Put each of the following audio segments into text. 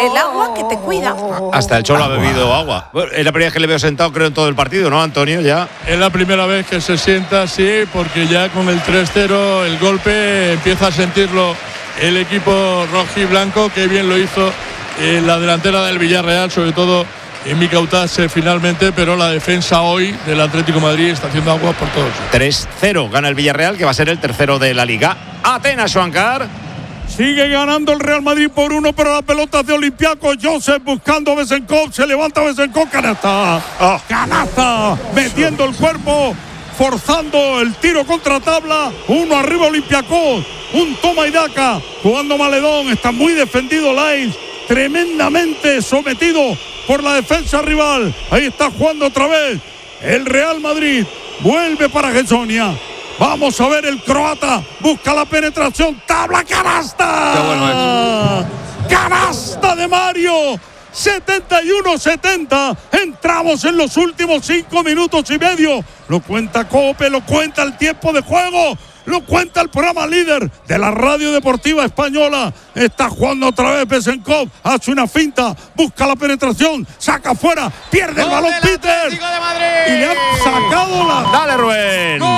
el agua que te cuida. Hasta el Cholo ha bebido agua. Bueno, es la primera vez que le veo sentado, creo, en todo el partido, ¿no, Antonio? Ya. Es la primera vez que se sienta así, porque ya con el 3-0, el golpe empieza a sentirlo el equipo rojiblanco. Qué bien lo hizo la delantera del Villarreal, sobre todo en Mika Utase finalmente, pero la defensa hoy del Atlético de Madrid está haciendo agua por todos. 3-0 gana el Villarreal, que va a ser el tercero de la Liga. Atenas, Juancar. Sigue ganando el Real Madrid por 1, pero la pelota de Olympiacos. Joseph buscando a Besenkov, se levanta Besenkov, canasta. Canasta, metiendo el cuerpo, forzando el tiro contra tabla. 1 arriba Olympiacos, un toma y daca, jugando Maledón. Está muy defendido Lais, tremendamente sometido por la defensa rival. Ahí está jugando otra vez el Real Madrid. Vuelve para Gessonia. Vamos a ver el croata. Busca la penetración. Tabla, canasta. Qué bueno es. Canasta de Mario. 71-70. Entramos en los últimos 5 minutos y medio. Lo cuenta Cope, lo cuenta el tiempo de juego, lo cuenta el programa líder de la radio deportiva española. Está jugando otra vez Besenkov, hace una finta, busca la penetración, saca afuera, pierde el balón Peter y le han sacado la... Dale, Rubén. ¡Gol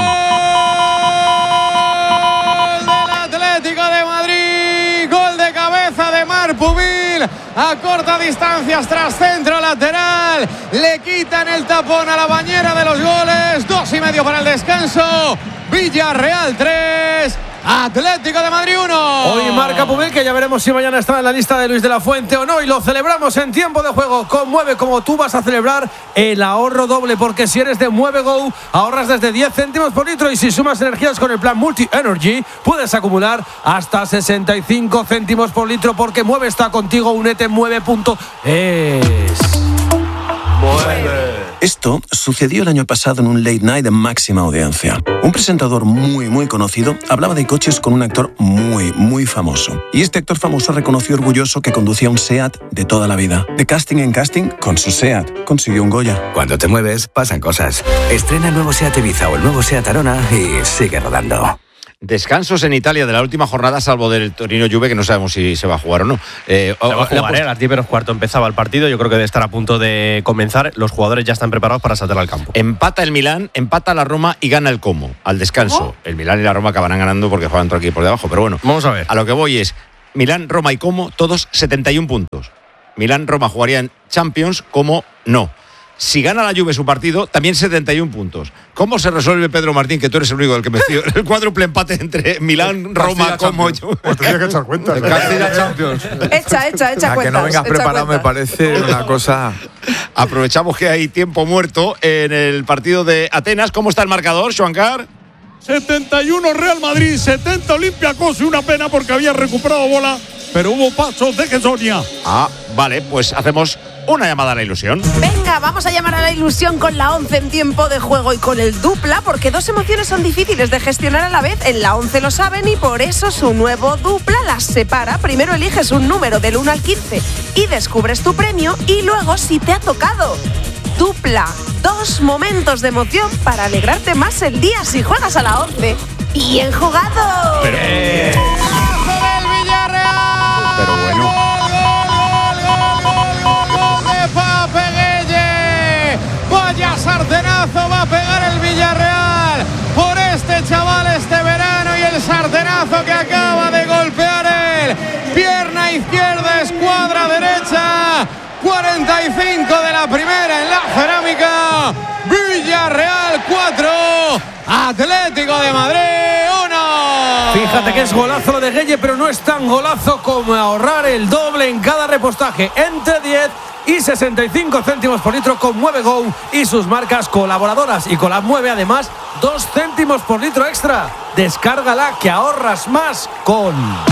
del Atlético de Madrid! Gol de cabeza de Marc Pubil a corta distancia tras centro lateral. Le quitan el tapón a la bañera de los goles. 2:30 para el descanso. Villarreal 3, Atlético de Madrid 1. Hoy marca Pubil, que ya veremos si mañana está en la lista de Luis de la Fuente o no. Y lo celebramos en tiempo de juego. Con Mueve, como tú vas a celebrar el ahorro doble, porque si eres de Mueve Go, ahorras desde 10 céntimos por litro. Y si sumas energías con el plan Multi Energy, puedes acumular hasta 65 céntimos por litro, porque Mueve está contigo. Únete en mueve.es. Esto sucedió el año pasado en un late night de máxima audiencia. Un presentador muy conocido hablaba de coches con un actor muy famoso. Y este actor famoso reconoció orgulloso que conducía un SEAT de toda la vida. De casting en casting, con su SEAT consiguió un Goya. Cuando te mueves, pasan cosas. Estrena el nuevo SEAT Ibiza o el nuevo SEAT Arona y sigue rodando. Descansos en Italia de la última jornada, salvo del Torino Juve, que no sabemos si se va a jugar o no. Se va a jugar, a las 10:15 empezaba el partido. Yo creo que debe estar a punto de comenzar. Los jugadores ya están preparados para saltar al campo. Empata el Milán, empata la Roma y gana el Como al descanso. El Milán y la Roma acabarán ganando porque juegan otro equipo por debajo. Pero bueno, vamos a ver. A lo que voy es Milán, Roma y Como, todos 71 puntos. Milán, Roma jugarían Champions, Como no. Si gana la Juve su partido, también 71 puntos. ¿Cómo se resuelve, Pedro Martín, que tú eres el único del que me fío, el cuádruple empate entre Milán, Roma, Como yo? Pues tendría que echar cuentas. Castilla Champions. Echa cuentas. Que no vengas preparado me parece una cosa... Aprovechamos que hay tiempo muerto en el partido de Atenas. ¿Cómo está el marcador, Juancar? 71 Real Madrid, 70 Olympiacos. Y una pena porque había recuperado bola, pero hubo pasos de Gessonia. Vale, pues hacemos una llamada a la ilusión. Venga, vamos a llamar a la ilusión con la 11 en tiempo de juego y con el dupla, porque dos emociones son difíciles de gestionar a la vez. En la 11 lo saben y por eso su nuevo dupla las separa. Primero eliges un número del 1 al 15 y descubres tu premio, y luego, si te ha tocado, dupla. 2 momentos de emoción para alegrarte más el día si juegas a la 11. ¡Bien jugado! Pero bueno. Vaya sartenazo va a pegar el Villarreal por este chaval este verano, y el sartenazo que acaba de golpear él. Pierna izquierda, escuadra derecha. 45 de la primera en la cerámica. Villarreal 4, Atlético de Madrid 1. Fíjate que es golazo lo de Gueye, pero no es tan golazo como ahorrar el doble en cada repostaje. Entre 10 y 65 céntimos por litro con Mueve Go y sus marcas colaboradoras. Y con la Mueve, además, 2 céntimos por litro extra. Descárgala, que ahorras más con...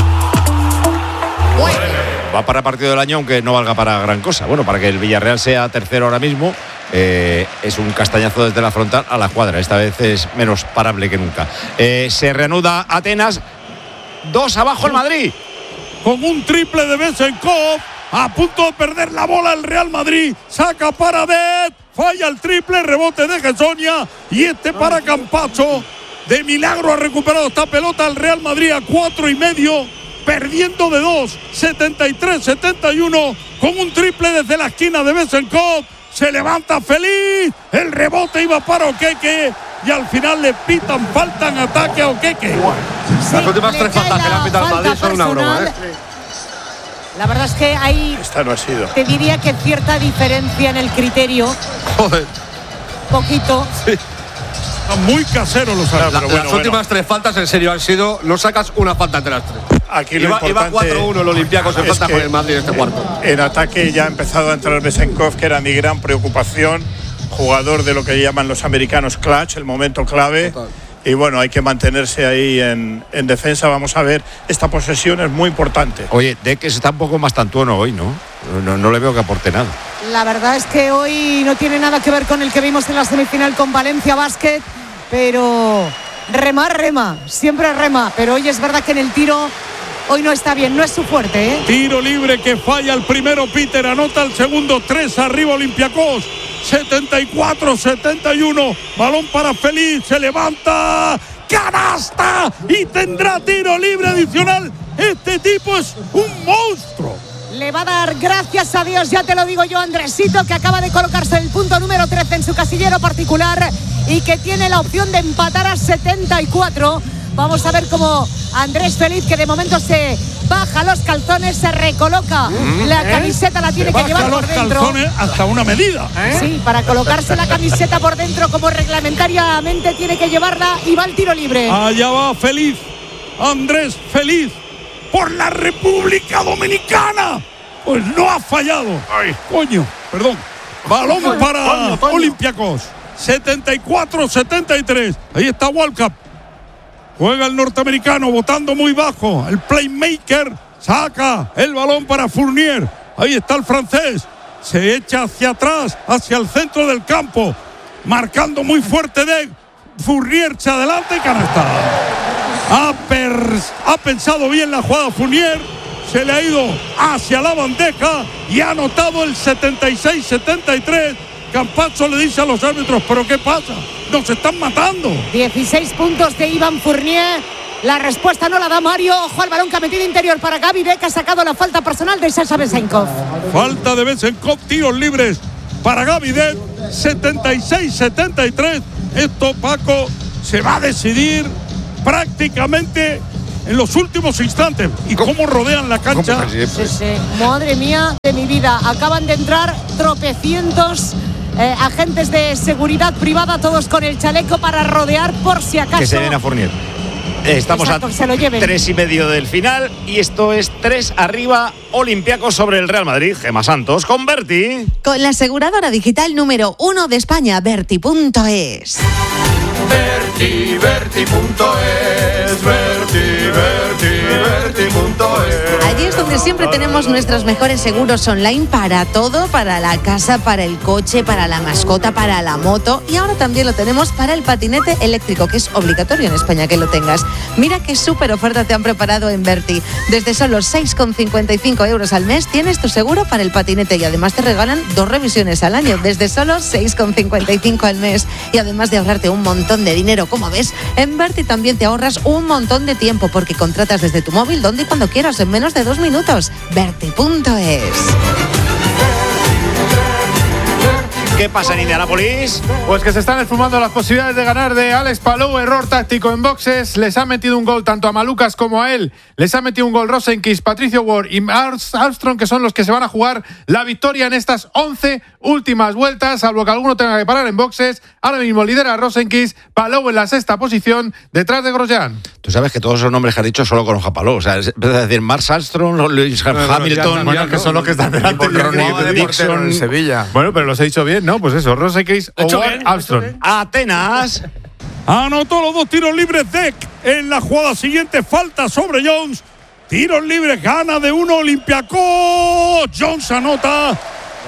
Va para partido del año, aunque no valga para gran cosa. Bueno, para que el Villarreal sea tercero ahora mismo, es un castañazo desde la frontal a la cuadra. Esta vez es menos parable que nunca. Se reanuda Atenas. 2 abajo el Madrid. Con un triple de Besenkov. A punto de perder la bola el Real Madrid. Saca para Det. Falla el triple. Rebote de Gessonia. Y para Campazzo. De milagro ha recuperado esta pelota el Real Madrid a 4,5 perdiendo de 2, 73-71, con un triple desde la esquina de Besenkov. Se levanta feliz, el rebote iba para Okeke y al final le pitan falta en ataque a Okeke. Las últimas 3 faltas que le han pitado al Madrid son una broma, ¿eh? La verdad es que hay, esta no ha sido. te diría que cierta diferencia en el criterio. Joder. Poquito. Sí. Están muy caseros los árbitros. Las últimas 3 faltas, en serio, han sido. No sacas una falta entre las 3. Aquí lo iba importante 4-1 el Olympiacos en falta con el Madrid en este cuarto. En ataque ya ha empezado a entrar Besenkov, que era mi gran preocupación. Jugador de lo que llaman los americanos clutch, el momento clave. Total. Y bueno, hay que mantenerse ahí en defensa. Vamos a ver, esta posesión es muy importante. Oye, Deck está un poco más tantuono hoy, ¿no? No le veo que aporte nada. La verdad es que hoy no tiene nada que ver con el que vimos en la semifinal con Valencia Basket, pero rema, siempre rema. Pero hoy es verdad que en el tiro hoy no está bien, no es su fuerte, ¿eh? Tiro libre que falla el primero Peter, anota el segundo, 3 arriba Olympiacos. 74-71, balón para Feliz, se levanta, canasta y tendrá tiro libre adicional. Este tipo es un monstruo. Le va a dar, gracias a Dios, ya te lo digo yo, Andresito, que acaba de colocarse el punto número 13 en su casillero particular y que tiene la opción de empatar a 74. Vamos a ver cómo Andrés Feliz, que de momento se baja los calzones, se recoloca la camiseta, la tiene que llevar por dentro. Calzones hasta una medida. Sí, para colocarse la camiseta por dentro como reglamentariamente tiene que llevarla y va al tiro libre. Allá va Feliz, Andrés Feliz, por la República Dominicana. Pues no ha fallado. Ay, coño, perdón. Balón para Olympiacos. 74-73. Ahí está Walcott. Juega el norteamericano, botando muy bajo. El playmaker saca el balón para Fournier. Ahí está el francés. Se echa hacia atrás, hacia el centro del campo. Marcando muy fuerte de Fournier. Se adelanta y canasta. Ha pensado bien la jugada Fournier. Se le ha ido hacia la bandeja y ha anotado el 76-73. Campazzo le dice a los árbitros, ¿pero qué pasa? ¡Nos están matando! 16 puntos de Ivan Fournier. La respuesta no la da Mario. Ojo al balón que ha metido interior para Gaby Deck, que ha sacado la falta personal de Sasha Besenkov. Falta de Besenkov, tiros libres para Gaby Deck. 76-73. Esto, Paco, se va a decidir prácticamente en los últimos instantes. ¿Y cómo rodean la cancha? Sí. Madre mía de mi vida. Acaban de entrar tropecientos agentes de seguridad privada, todos con el chaleco para rodear por si acaso. Que se den a Fournier. Estamos a 3:30 del final y esto es 3 arriba Olympiacos sobre el Real Madrid. Gemma Santos con Berti. Con la aseguradora digital número 1 de España, Berti.es. Berti.es, Berti.es. Allí es donde siempre tenemos nuestros mejores seguros online para todo, para la casa, para el coche, para la mascota, para la moto y ahora también lo tenemos para el patinete eléctrico, que es obligatorio en España que lo tengas. Mira qué súper oferta te han preparado en Berti. Desde solo 6,55 euros al mes tienes tu seguro para el patinete y además te regalan 2 revisiones al año desde solo 6,55 al mes. Y además de ahorrarte un montón de dinero, como ves, en Berti también te ahorras un montón de tiempo porque contratas desde tu móvil donde y cuando quieras en menos de 2 minutos. Berti.es. ¿Qué pasa en Indianápolis? Pues que se están esfumando las posibilidades de ganar de Alex Palou. Error táctico en boxes. Les ha metido un gol tanto a Malucas como a él. Les ha metido un gol Rosenquist, Patricio Ward y Armstrong, que son los que se van a jugar la victoria en estas 11 últimas vueltas, salvo que alguno tenga que parar en boxes. Ahora mismo lidera Rosenquist, Palou en la 6ª posición, detrás de Grosjean. Tú sabes que todos esos nombres que has dicho solo conozco a Palou. O sea, empieza a decir Mark Armstrong, Lewis Hamilton. Bueno, que son los que están delante. Dixon en Sevilla. Bueno, pero los he dicho bien, ¿no? Pues eso, Rosenquist o Armstrong. Atenas. Anotó los 2 tiros libres Deck. En la jugada siguiente, falta sobre Jones. Tiros libres, gana de 1 Olympiacos. Jones anota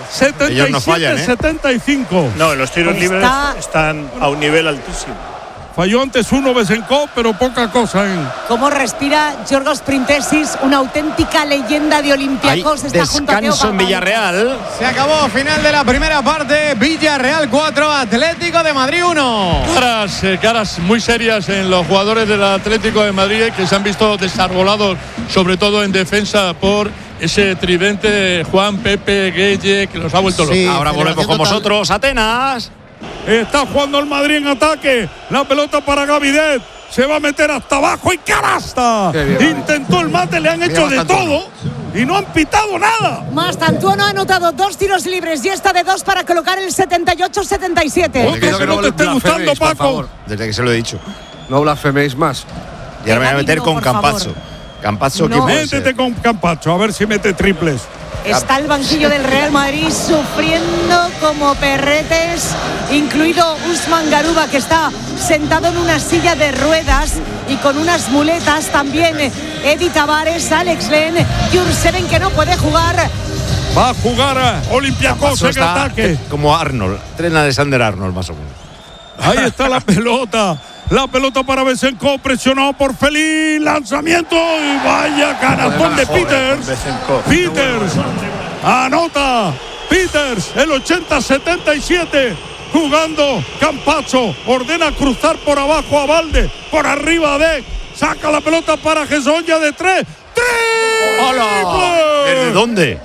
77-75. No, los tiros libres están a un nivel altísimo. Falló antes uno Besenkov, pero poca cosa. Cómo respira Giorgos Printesis, una auténtica leyenda de Olympiacos. Hay descanso en Villarreal. Se acabó, final de la primera parte. Villarreal 4, Atlético de Madrid 1. Caras muy serias en los jugadores del Atlético de Madrid, que se han visto desarbolados, sobre todo en defensa, por ese tridente Juan, Pepe, Gueye, que los ha vuelto locos. Ahora volvemos con vosotros, Atenas. Está jugando el Madrid en ataque. La pelota para Gavidet. Se va a meter hasta abajo y canasta. Intentó el mate, le han hecho de todo y no han pitado nada. Mastantuono ha anotado 2 tiros libres y esta de 2 para colocar el 78-77. Otro que no te esté gustando, Paco. Desde que se lo he dicho. No blasfeméis más. Y ahora me voy a meter con Campazzo. Campazzo, No. Métete con Campazzo, a ver si mete triples. Está el banquillo del Real Madrid sufriendo como perretes, incluido Usman Garuba, que está sentado en una silla de ruedas y con unas muletas. También Edi Tavares, Alex Len, Jurseven, que no puede jugar. Va a jugar Olympiacos en ataque. Como Arnold, tren Alexander Arnold, más o menos. Ahí está la pelota. La pelota para Besenkov, presionado por Feliz. Lanzamiento y vaya canastón de Peters. Peters anota. Peters, el 80-77. Jugando Campazzo. Ordena cruzar por abajo a Valde. Por arriba de. Saca la pelota para Gessonia de 3. ¡Triple! ¡Hola! ¿Desde dónde?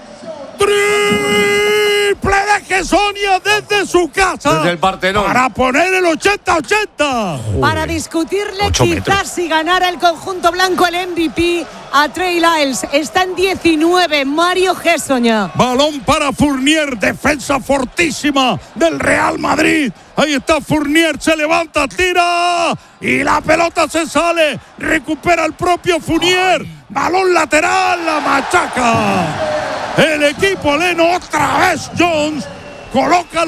Triple de Gessonia desde su casa. Desde el Partenón. Para poner el 80-80. Para discutirle 8 quizás metros. si ganara el conjunto blanco el MVP a Trey Lyles. Está en 19, Mario Gessonia. Balón para Fournier, defensa fortísima del Real Madrid. Ahí está Fournier, se levanta, tira y la pelota se sale. Recupera el propio Fournier. Balón lateral, la machaca. El equipo Leno, otra vez Jones, coloca el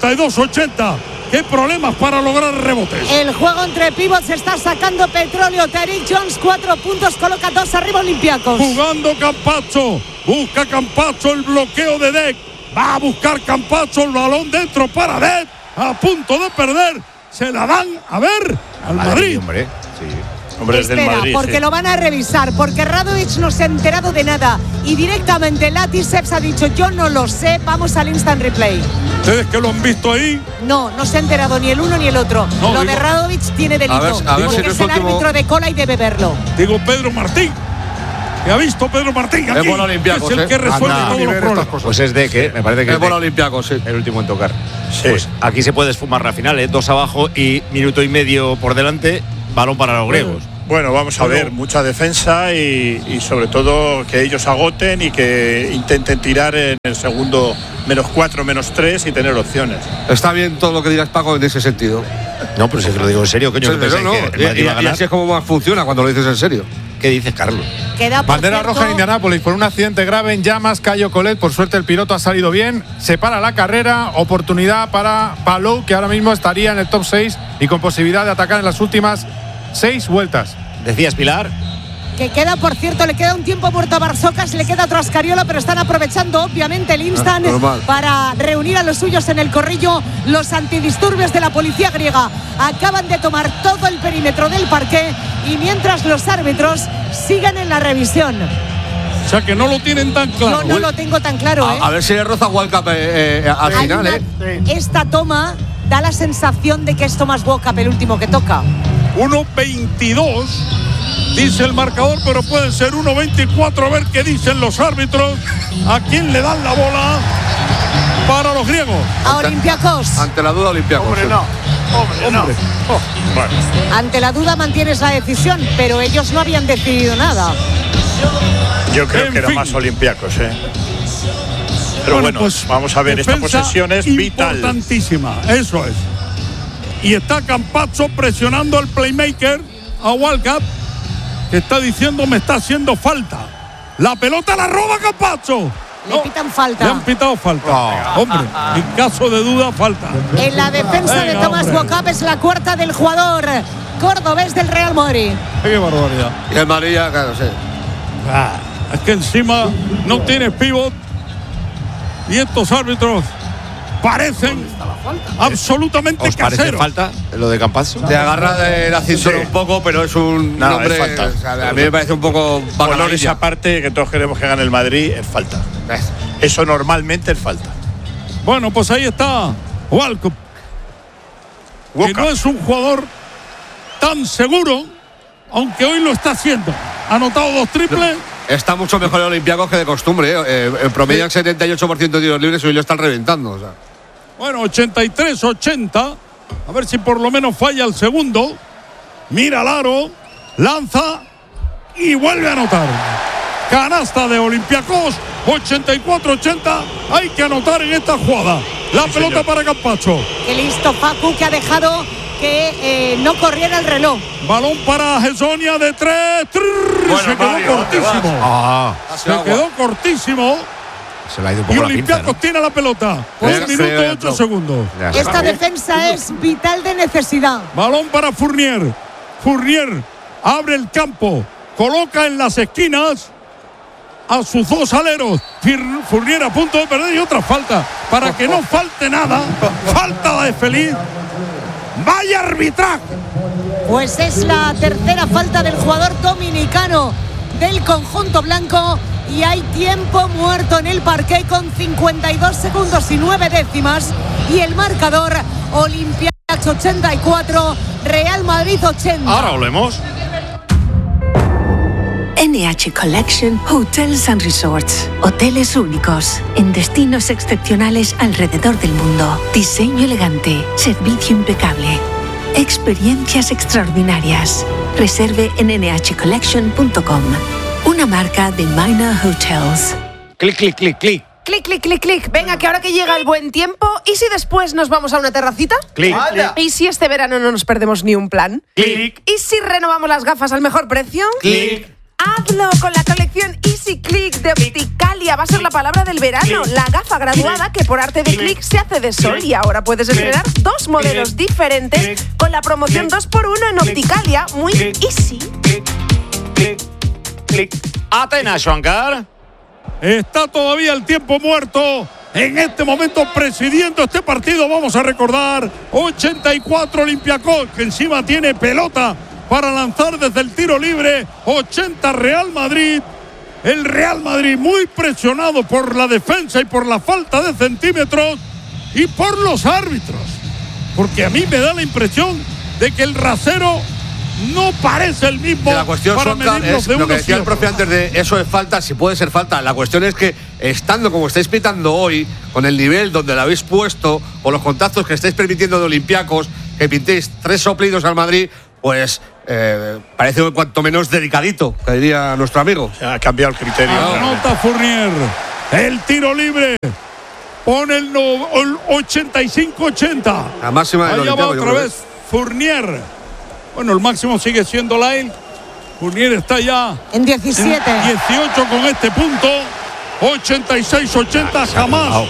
82-80. ¿Qué problemas para lograr rebotes? El juego entre pivots está sacando petróleo. Tariq Jones, 4 puntos, coloca 2 arriba Olympiacos. Jugando Campazzo, busca Campazzo el bloqueo de Dec. Va a buscar Campazzo el balón dentro para Dec. A punto de perder. Se la dan a ver al Madrid. Hombre, sí. Hombre, es del Espera, Madrid, porque sí. lo van a revisar, porque Radovic no se ha enterado de nada y directamente Latiseps ha dicho yo no lo sé, vamos al instant replay. ¿Ustedes que lo han visto ahí? No se ha enterado ni el uno ni el otro. No, lo digo- de Radovic tiene delito, a ver porque si no es es el último- árbitro de cola y debe verlo. Digo Pedro Martín. ¿Qué ha visto Pedro Martín aquí? Es bueno Olympiacos, es el que resuelve Anda. todos los problemas. Pues es de que me parece que Es es bueno de Olympiacos, sí. el último en tocar. Sí. Pues aquí se puede esfumar la final, 2 abajo y minuto y medio por delante. Balón para los griegos. Bueno, vamos a ver, mucha defensa y sobre todo que ellos agoten y que intenten tirar en el segundo -4, -3 y tener opciones. Está bien todo lo que digas, Paco, en ese sentido. No, pero si que lo digo en serio, coño. ¿Qué pensáis No, que el Madrid va a y ganar? así es como más funciona cuando lo dices en serio. ¿Qué dices, Carlos? Queda, por Bandera cierto, roja en Indianápolis por un accidente grave en llamas. Cayo Colet, por suerte el piloto ha salido bien. Se para la carrera. Oportunidad para Palou, que ahora mismo estaría en el top 6 y con posibilidad de atacar en las últimas 6 vueltas. ¿Decías, Pilar? Que queda, por cierto, le queda un tiempo muerto a Barsocas, le queda otro a Ascariola, pero están aprovechando obviamente el instant normal. para reunir a los suyos en el corrillo. Los antidisturbios de la policía griega acaban de tomar todo el perímetro del parque y mientras los árbitros siguen en la revisión. O sea que no lo tienen tan claro. Yo no lo tengo tan claro, ¿eh? A ver si le roza Walcap al Hay final, una- Esta toma da la sensación de que es Thomas Walkup el último que toca. 1.22 dice el marcador, pero puede ser 1.24. A ver qué dicen los árbitros. ¿A quién le dan la bola? Para los griegos. A Olympiacos. Ante la duda, Olympiacos. Hombre, sí. no. Hombre. Bueno. Ante la duda mantienes la decisión, pero ellos no habían decidido nada. Yo creo En que era fin. más Olympiacos, Pero bueno, pues, vamos a ver, esta defensa posesión es vital. importantísima, eso es. Y está Campazzo presionando al playmaker, a Walcott, que está diciendo me está haciendo falta. La pelota la roba Campazzo. Le pitan falta. Le han pitado falta. Hombre, en caso de duda, falta. En la defensa de Venga, Thomas hombre. Walkup es la cuarta del jugador cordobés del Real Madrid. Qué barbaridad. Y el Madrid ya, claro, sí. Es que encima no tienes pivot y estos árbitros parecen absolutamente ¿Os parece caseros. falta lo de Campazzo? Te agarra del ascensor un poco, pero es un No, hombre. es falta. O sea, a mí me parece un poco Colores bacanadilla. aparte, que todos queremos que gane el Madrid, es falta. Eso normalmente es falta. Bueno, pues ahí está Walcott, que no es un jugador tan seguro, aunque hoy lo está haciendo. Ha anotado 2 triples. Está mucho mejor el Olympiacos que de costumbre. Promedian 78% de tiros libres y hoy lo están reventando. O sea. Bueno, 83-80. A ver si por lo menos falla el segundo. Mira al aro, lanza y vuelve a anotar. Canasta de Olympiacos, 84-80. Hay que anotar en esta jugada. La pelota para Campazzo. Qué listo Facu, que ha dejado que no corriera el reloj. Balón para Hessonia de 3. Se quedó Mario, cortísimo. Se quedó cortísimo. Se le ha ido un Y poco la pinza, Olympiacos tiene la pelota. Pues 1 minuto 8 segundos. Esta defensa es vital de necesidad. Balón para Fournier. Fournier abre el campo. Coloca en las esquinas a sus 2 aleros. Fournier a punto de perder y otra falta. Para que no falte nada. Falta de Feliz. ¡Vaya arbitraje! Pues es la tercera falta del jugador dominicano del conjunto blanco y hay tiempo muerto en el parqué con 52 segundos y 9 décimas y el marcador Olympiacos 84, Real Madrid 80. Ahora volvemos. NH Collection Hotels and Resorts. Hoteles únicos en destinos excepcionales alrededor del mundo. Diseño elegante, servicio impecable, experiencias extraordinarias. Reserve en nhcollection.com. Una marca de Minor Hotels. Clic, clic, clic, clic. Clic, clic, clic, clic. Venga, que ahora que llega el buen tiempo, ¿y si después nos vamos a una terracita? Clic. ¿Y si este verano no nos perdemos ni un plan? Clic. ¿Y si renovamos las gafas al mejor precio? Clic. Hazlo con la colección Easy Click de Opticalia. Va a ser la palabra del verano. La gafa graduada que por arte de clic se hace de sol. Y ahora puedes estrenar 2 modelos diferentes con la promoción 2x1 en Opticalia. Muy easy. Atenas, Juancar. Está todavía el tiempo muerto. En este momento presidiendo este partido, vamos a recordar 84 Olympiacos, que encima tiene pelota para lanzar desde el tiro libre. 80 Real Madrid. El Real Madrid muy presionado por la defensa y por la falta de centímetros y por los árbitros. Porque a mí me da la impresión de que el rasero no parece el mismo La cuestión, para Sonka, medirlos es de lo que unos decía y el profe antes de eso es falta, si puede ser falta. La cuestión es que, estando como estáis pitando hoy, con el nivel donde lo habéis puesto, o los contactos que estáis permitiendo de Olympiacos, que pintéis 3 soplidos al Madrid, pues parece cuanto menos delicadito, que diría nuestro amigo. Ha cambiado el criterio. Anota Fournier. El tiro libre. Pone el 85-80. La máxima del Allá va Olympiacos, yo otra creo. vez Fournier. Bueno, el máximo sigue siendo Lyle. Fournier está ya en 17. 18 con este punto. 86-80. Jamás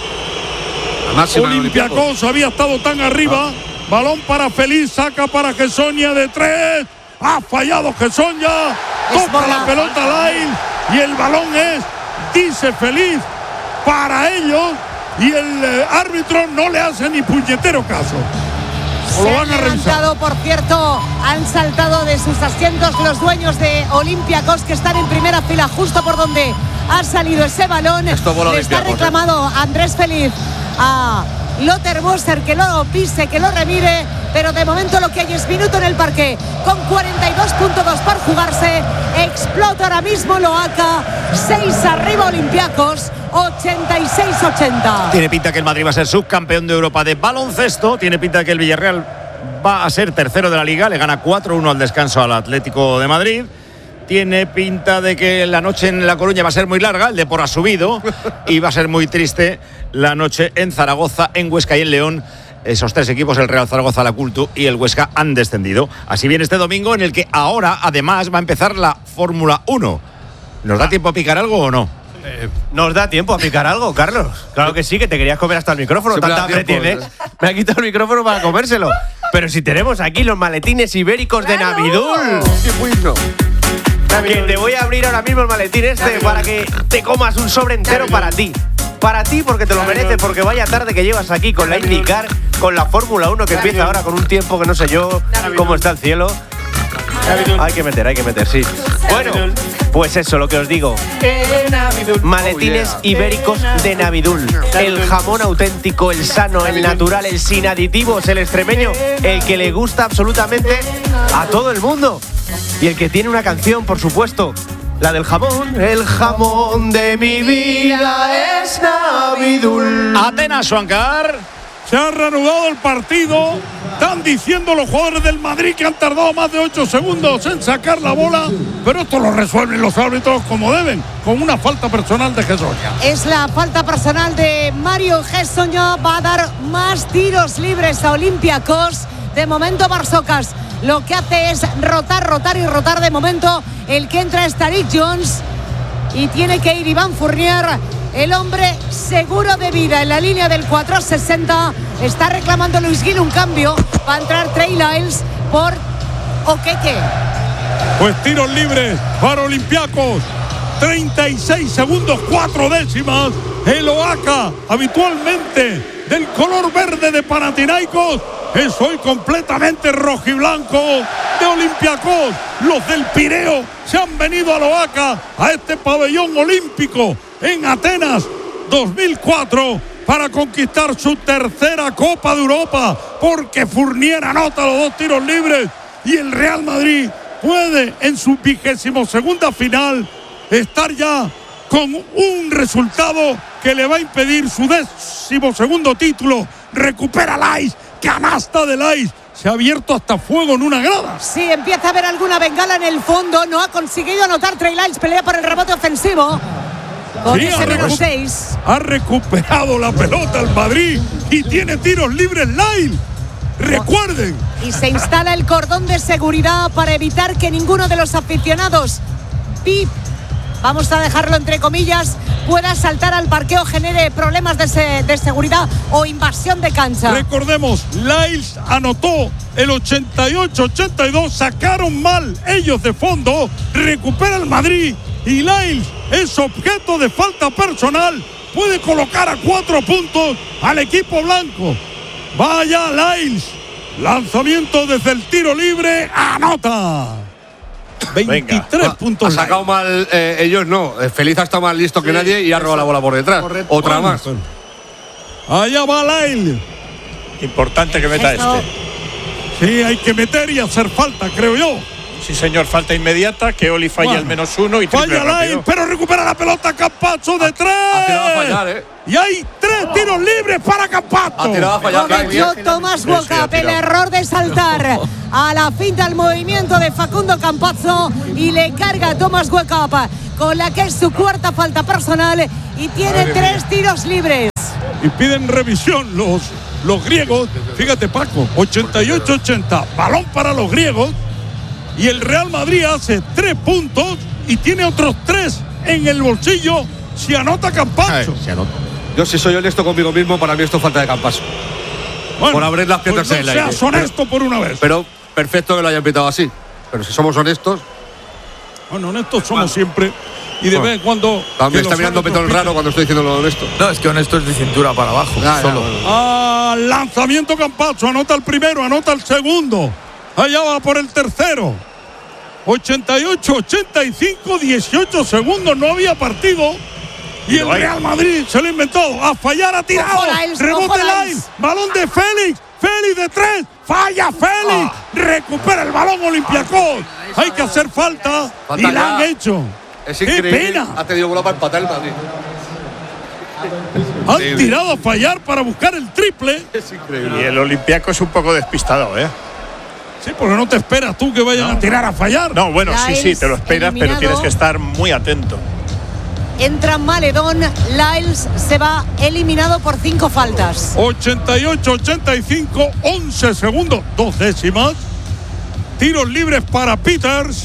Olympiacos había estado tan arriba. Balón para Feliz. Saca para Hessonia de 3. Ha fallado Hessonia. Toca la pelota Lyle. Y el balón es, dice Feliz, para ellos. Y el árbitro no le hace ni puñetero caso. Se han levantado, por cierto, han saltado de sus asientos los dueños de Olympiacos, que están en primera fila justo por donde ha salido ese balón. Le está reclamado Andrés Feliz a Lothar Moser que lo pise, que lo remire, pero de momento lo que hay es minuto en el parque con 42.2 por jugarse. Explota ahora mismo Loaca. 6 arriba Olympiacos, 86-80. Tiene pinta que el Madrid va a ser subcampeón de Europa de baloncesto. Tiene pinta que el Villarreal va a ser tercero de la Liga. Le gana 4-1 al descanso al Atlético de Madrid. Tiene pinta de que la noche en La Coruña va a ser muy larga. El Depor ha subido. Y va a ser muy triste la noche en Zaragoza, en Huesca y en León. Esos 3 equipos, el Real Zaragoza, la Cultu y el Huesca, han descendido. Así viene este domingo, en el que ahora, además, va a empezar la Fórmula 1. ¿Nos da tiempo a picar algo o no? ¿Nos da tiempo a picar algo, Carlos? Claro que sí, que te querías comer hasta el micrófono. Siempre Tanta da hambre tiempo, tienes. Me ha quitado el micrófono para comérselo. Pero si tenemos aquí los maletines ibéricos de Navidul. Que te voy a abrir ahora mismo el maletín este para que te comas un sobre entero para ti. para ti porque te lo mereces, porque vaya tarde que llevas aquí con la IndyCar, con la Fórmula 1 que empieza ahora con un tiempo que no sé yo cómo está el cielo. Hay que meter, sí. Bueno, pues eso, lo que os digo. Maletines ibéricos de Navidul. El jamón auténtico, el sano, el natural, el sin aditivos, el extremeño, el que le gusta absolutamente a todo el mundo. Y el que tiene una canción, por supuesto. La del jamón. El jamón de mi vida es Navidul. Atenas, Suancar. Se ha reanudado el partido. Están diciendo los jugadores del Madrid que han tardado más de 8 segundos en sacar la bola, pero esto lo resuelven los árbitros como deben, con una falta personal de Gessoña. Es la falta personal de Mario Gessoña. Va a dar más tiros libres a Olympiacos. De momento Barsocas lo que hace es rotar de momento. El que entra es Tariq Jones y tiene que ir Iván Fournier, el hombre seguro de vida en la línea del 460. Está reclamando Luis Gil un cambio. Va a entrar Trey Lyles por Okeke. Pues tiros libres para Olympiacos. 36 segundos, 4 décimas. El Oaxaca, habitualmente del color verde de Panathinaikos, es hoy completamente rojiblanco de Olympiacos. Los del Pireo se han venido a Oaxaca, a este pabellón olímpico en Atenas 2004, para conquistar su tercera Copa de Europa, porque Fournier anota los 2 tiros libres y el Real Madrid puede en su 22ª final estar ya con un resultado que le va a impedir su 12º título. Recupera Lyles, canasta de Lyles. Se ha abierto hasta fuego en una grada. Sí, empieza a haber alguna bengala en el fondo. No ha conseguido anotar Trey Lyles. Pelea por el rebote ofensivo. Con sí, ese menos 6. Ha recuperado la pelota el Madrid y tiene tiros libres Lyles. Recuerden. Y se instala el cordón de seguridad para evitar que ninguno de los aficionados VIP, vamos a dejarlo entre comillas, pueda saltar al parqueo, genere problemas de seguridad o invasión de cancha. Recordemos, Lyles anotó el 88-82, sacaron mal ellos de fondo, recupera el Madrid y Lyles es objeto de falta personal, puede colocar a 4 puntos al equipo blanco. Vaya Lyles, lanzamiento desde el tiro libre, anota. 23 puntos. Ha sacado mal ellos, no. Feliz ha estado más listo que nadie y ha robado la bola por detrás. Correcto. Otra más. Allá va Lyles. Importante que meta Eso. Sí, hay que meter y hacer falta, creo yo. Sí, señor, falta inmediata, que Oli falla el -1 y triple falla Lyles, pero recupera la pelota Campazzo de 3. Ha tirado a fallar, Y hay 3 tiros libres para Campazzo. Ha tirado a fallar. Cometió Tomás Walkup el error de saltar a la finta al movimiento de Facundo Campazzo y le carga a Tomás Walkup con la que es su 4ª falta personal y tiene 3 tiros libres. Y piden revisión los griegos. Fíjate, Paco, 88-80, balón para los griegos. Y el Real Madrid hace 3 puntos y tiene otros 3 en el bolsillo si anota Campazzo. Yo, si soy honesto conmigo mismo, para mí esto es falta de Campazzo. Bueno, por abrir las piernas pues en no el aire. seas honesto por una vez. Pero perfecto que lo hayan pitado así. Pero si somos honestos. Bueno, honestos somos siempre. Y de vez en cuando. También está mirando Petón raro cuando estoy diciendo lo honesto. No, es que honesto es de cintura para abajo. Solo. Lanzamiento Campazzo, anota el primero, anota el segundo. Allá va por el tercero. 88-85, 18 segundos, no había partido. Y el Real Madrid se lo ha inventado. A fallar, ha tirado. Rebote Lyles. Balón de Félix. Félix de 3. Falla Félix. Recupera el balón Olympiacos. Hay que hacer falta y la han hecho. Es ¡Qué increíble! pena! Ha tenido bola para empatar el Madrid. Han tirado a fallar para buscar el triple. Es increíble. Y el Olympiacos es un poco despistado, ¿eh? Sí, porque no te esperas tú que vayan a tirar a fallar. No, bueno, Lyles sí, te lo esperas, eliminado. pero tienes que estar muy atento. Entra Maledón, Lyles se va eliminado por 5 faltas. 88-85, 11 segundos, 2 décimas. Tiros libres para Peters.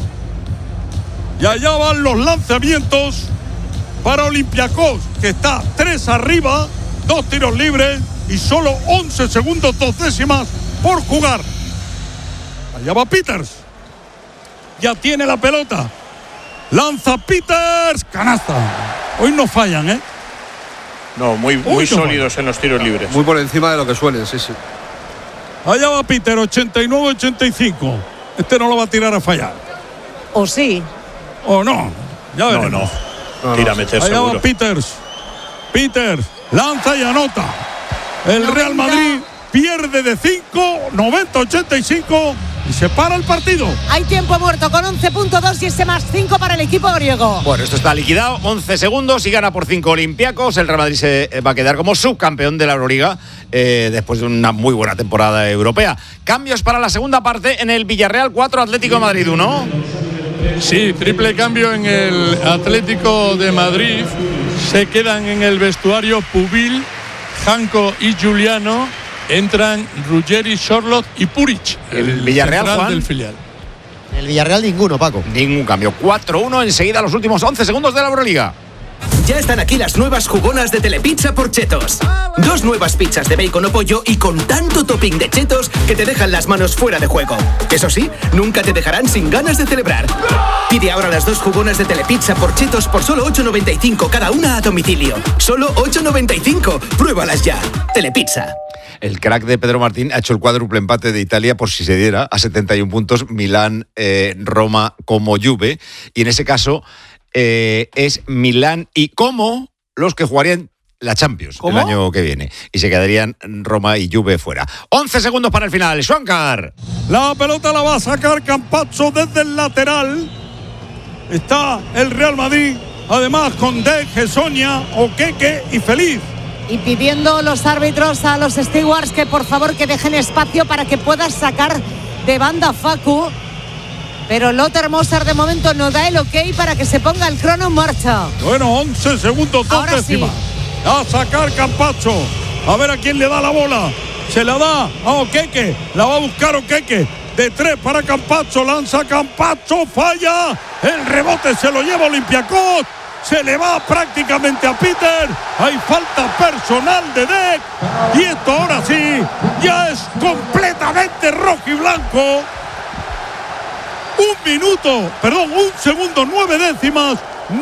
Y allá van los lanzamientos para Olympiacos, que está 3 arriba, 2 tiros libres y solo 11 segundos, 2 décimas por jugar. Allá va Peters. Ya tiene la pelota. Lanza Peters. Canasta. Hoy no fallan, ¿eh? No, muy sólidos en los tiros libres. Muy por encima de lo que suelen, sí. Allá va Peter, 89-85. Este no lo va a tirar a fallar. ¿O sí? ¿O no? Ya veremos. No. Tira a meter allá seguro. va Peters lanza y anota. El Real Madrid pierde de 5, 90-85 y se para el partido. Hay tiempo muerto con 11.2 y ese más 5 para el equipo griego. Bueno, esto está liquidado, 11 segundos y gana por 5 Olympiacos. El Real Madrid se va a quedar como subcampeón de la Euroliga después de una muy buena temporada europea. Cambios para la segunda parte en el Villarreal 4, Atlético de Madrid 1. Sí, triple cambio en el Atlético de Madrid. Se quedan en el vestuario Pubil, Janko y Giuliano. Entran Ruggeri, Sorloth y Puric. El Villarreal, Juan. Del filial. El Villarreal ninguno, Paco. Ningún cambio. 4-1 enseguida los últimos 11 segundos de la Euroliga. Ya están aquí las nuevas jugonas de Telepizza por Chetos. 2 nuevas pizzas de bacon o pollo y con tanto topping de chetos que te dejan las manos fuera de juego. Eso sí, nunca te dejarán sin ganas de celebrar. Pide ahora las 2 jugonas de Telepizza por Chetos por solo 8,95 cada una a domicilio. Solo 8,95. Pruébalas ya. Telepizza. El crack de Pedro Martín ha hecho el cuádruple empate de Italia por si se diera a 71 puntos Milán, Roma como Juve. Y en ese caso es Milán y Como los que jugarían la Champions el año que viene. Y se quedarían Roma y Juve fuera. 11 segundos para el final. Schwankar. La pelota la va a sacar Campazzo desde el lateral. Está el Real Madrid. Además con Deje, Sonia, Okeke y Feliz. Y pidiendo los árbitros a los stewards que por favor que dejen espacio para que puedas sacar de banda Facu. Pero Lothar Mozart de momento no da el ok para que se ponga el crono en marcha. Bueno, 11 segundos, 2 décimas. Sí. A sacar Campazzo. A ver a quién le da la bola. Se la da a Okeke. La va a buscar Okeke. De 3 para Campazzo. Lanza Campazzo. Falla. El rebote se lo lleva Olympiacos. Se le va prácticamente a Peter. Hay falta personal de Deck. Y esto ahora sí ya es completamente rojo y blanco. 1 segundo, 9 décimas.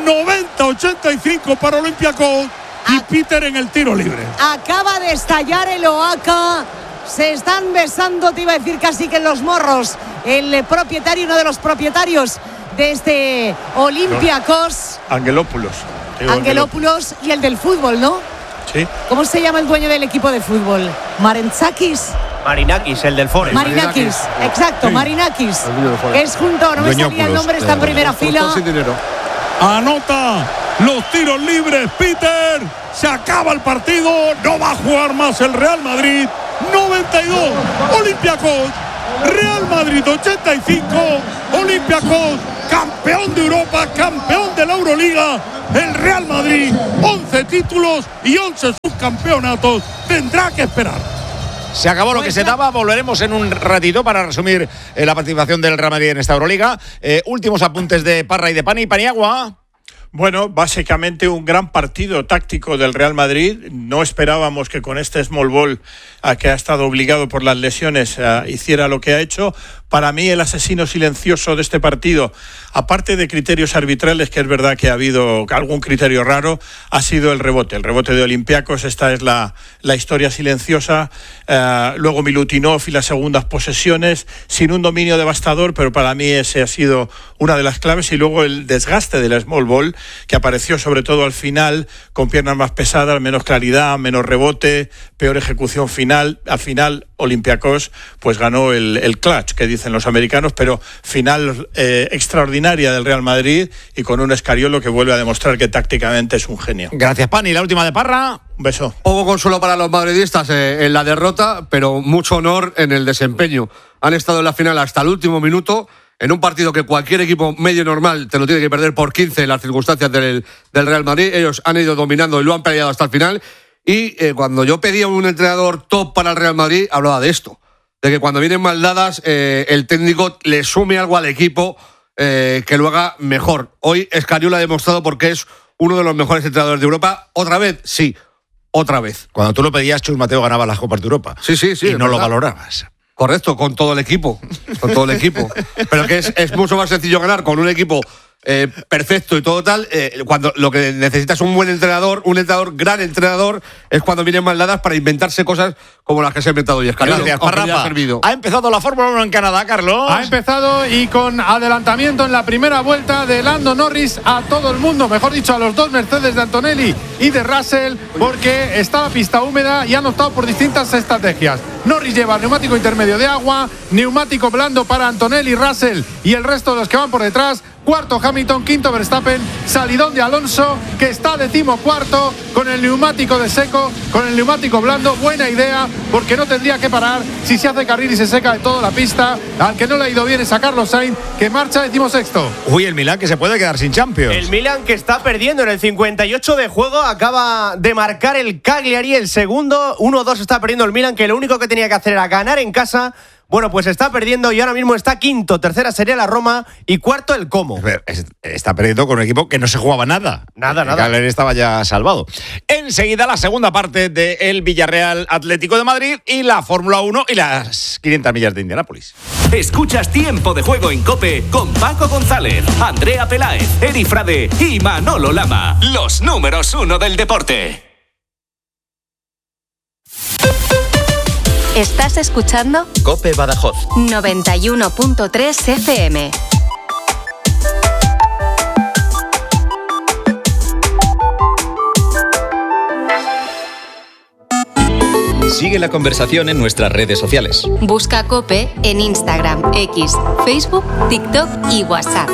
90-85 para Olympiacos. Y Peter en el tiro libre. Acaba de estallar el Oaca. Se están besando, te iba a decir casi que en los morros. El propietario, uno de los propietarios de este Olympiacos. Angelopoulos y el del fútbol, ¿no? Sí. ¿Cómo se llama el dueño del equipo de fútbol? Marinakis, el del Forest. Marinakis, exacto, sí. Marinakis. Es junto, no me salía el nombre, está en primera fila. Anota los tiros libres, Peter. Se acaba el partido, no va a jugar más el Real Madrid. 92, Olympiacos. Real Madrid 85, Olympiacos, campeón de Europa, campeón de la Euroliga. El Real Madrid, 11 títulos y 11 subcampeonatos. Tendrá que esperar. Se acabó lo que se daba, volveremos en un ratito para resumir la participación del Real Madrid en esta Euroliga. Últimos apuntes de Parra y de Paniagua. Bueno, básicamente un gran partido táctico del Real Madrid. No esperábamos que con este small ball, a que ha estado obligado por las lesiones, hiciera lo que ha hecho. Para mí el asesino silencioso de este partido, aparte de criterios arbitrales, que es verdad que ha habido algún criterio raro, ha sido el rebote de Olympiacos. Esta es la historia silenciosa. Luego Milutinov y las segundas posesiones, sin un dominio devastador, pero para mí ese ha sido una de las claves. Y luego el desgaste del small ball, que apareció sobre todo al final, con piernas más pesadas, menos claridad, menos rebote, peor ejecución final. Al final Olympiacos pues ganó el clutch, que dicen los americanos, pero final extraordinaria del Real Madrid y con un Escariolo que vuelve a demostrar que tácticamente es un genio. Gracias, Pani. La última de Parra. Un beso. Poco consuelo para los madridistas en la derrota, pero mucho honor en el desempeño. Han estado en la final hasta el último minuto, en un partido que cualquier equipo medio normal te lo tiene que perder por 15 en las circunstancias del Real Madrid. Ellos han ido dominando y lo han peleado hasta el final. Y cuando yo pedía un entrenador top para el Real Madrid, hablaba de esto, de que cuando vienen mal dadas, el técnico le sume algo al equipo que lo haga mejor. Hoy Escariolo ha demostrado porque es uno de los mejores entrenadores de Europa. ¿Otra vez? Sí, otra vez. Cuando tú lo pedías, Chus Mateo ganaba las Copas de Europa. Sí. Y no lo valorabas. Correcto, con todo el equipo. Pero que es mucho más sencillo ganar con un equipo perfecto y todo tal, cuando lo que necesitas un buen entrenador, gran entrenador, es cuando vienen mal dadas para inventarse cosas como las que se ha inventado hoy. Gracias, Parrapa. Ha empezado la Fórmula 1 en Canadá, Carlos. Ha empezado y con adelantamiento en la primera vuelta de Lando Norris a todo el mundo, mejor dicho, a los dos Mercedes de Antonelli y de Russell, porque está la pista húmeda y han optado por distintas estrategias. Norris lleva neumático intermedio de agua, neumático blando para Antonelli, Russell y el resto de los que van por detrás. Cuarto Hamilton, quinto Verstappen, salidón de Alonso, que está 14º con el neumático de seco, con el neumático blando. Buena idea, porque no tendría que parar si se hace carril y se seca de toda la pista. Al que no le ha ido bien es a Carlos Sainz, que marcha 16º. Uy, el Milán que se puede quedar sin Champions. El Milán que está perdiendo en el 58 de juego, acaba de marcar el Cagliari, el segundo. 1-2 está perdiendo el Milán, que lo único que tenía que hacer era ganar en casa. Bueno, pues está perdiendo y ahora mismo está quinto. Tercera sería la Roma y cuarto el Como. Está perdiendo con un equipo que no se jugaba nada. Nada. El Cagliari estaba ya salvado. Enseguida la segunda parte del Villarreal Atlético de Madrid y la Fórmula 1 y las 500 millas de Indianápolis. Escuchas Tiempo de Juego en COPE con Paco González, Andrea Peláez, Eri Frade y Manolo Lama. Los números 1 del deporte. ¿Estás escuchando? COPE Badajoz 91.3 FM. Sigue la conversación en nuestras redes sociales. Busca COPE en Instagram, X, Facebook, TikTok y WhatsApp.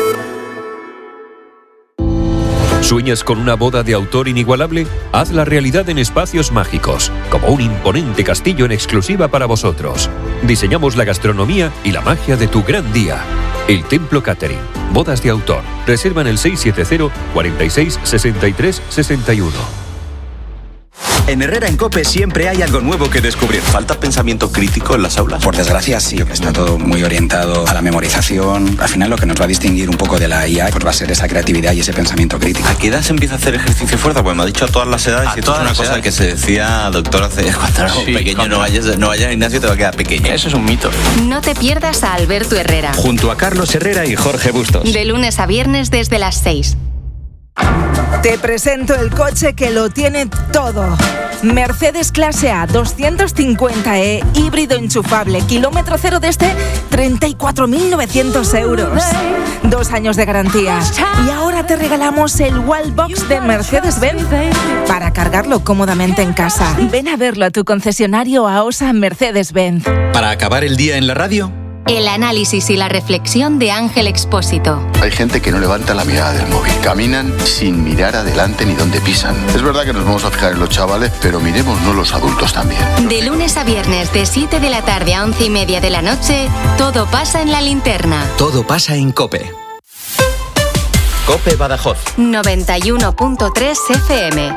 ¿Sueñas con una boda de autor inigualable? Hazla realidad en Espacios Mágicos, como un imponente castillo en exclusiva para vosotros. Diseñamos la gastronomía y la magia de tu gran día. El Templo Catering. Bodas de autor. Reserva en el 670 46 63 61. En Herrera en COPE siempre hay algo nuevo que descubrir. ¿Falta pensamiento crítico en las aulas? Por desgracia sí, está todo muy orientado a la memorización. Al final lo que nos va a distinguir un poco de la IA pues va a ser esa creatividad y ese pensamiento crítico. ¿A qué edad se empieza a hacer ejercicio fuerza? Pues me ha dicho a todas las edades y esto es una cosa que se decía, doctor, hace cuando era pequeño, no vayas al gimnasio, te va a quedar pequeño. Eso es un mito. No te pierdas a Alberto Herrera. Junto a Carlos Herrera y Jorge Bustos. De lunes a viernes desde las 6. Te presento el coche que lo tiene todo. Mercedes Clase A 250e, híbrido enchufable, kilómetro cero desde 34.900 euros. 2 años de garantía. Y ahora te regalamos el Wallbox de Mercedes-Benz para cargarlo cómodamente en casa. Ven a verlo a tu concesionario AOSA Mercedes-Benz. Para acabar el día en la radio, el análisis y la reflexión de Ángel Expósito. Hay gente que no levanta la mirada del móvil. Caminan sin mirar adelante ni dónde pisan. Es verdad que nos vamos a fijar en los chavales, pero miremosnos los adultos también. De lunes a viernes, de 7 de la tarde a 11:30 de la noche, todo pasa en la linterna. Todo pasa en COPE. COPE Badajoz 91.3 FM.